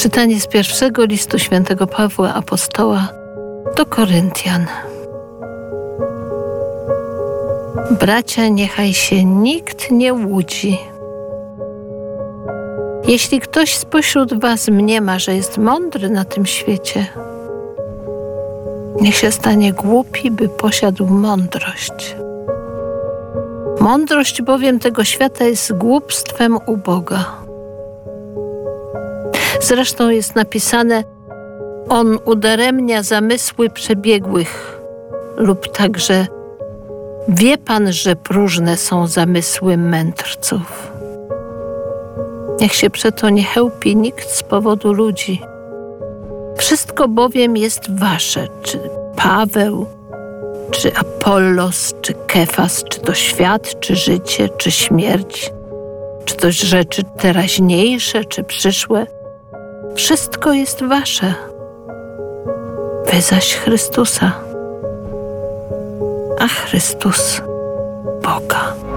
Czytanie z pierwszego listu świętego Pawła Apostoła do Koryntian. Bracia, niechaj się nikt nie łudzi. Jeśli ktoś spośród was mniema, że jest mądry na tym świecie, niech się stanie głupi, by posiadł mądrość. Mądrość bowiem tego świata jest głupstwem u Boga. Zresztą jest napisane: On udaremnia zamysły przebiegłych, lub także: Wie Pan, że próżne są zamysły mędrców. Niech się przeto nie chełpi nikt z powodu ludzi. Wszystko bowiem jest wasze, czy Paweł, czy Apollos, czy Kefas, czy to świat, czy życie, czy śmierć, czy to rzeczy teraźniejsze, czy przyszłe. Wszystko jest wasze. Wy zaś Chrystusa, a Chrystus Boga.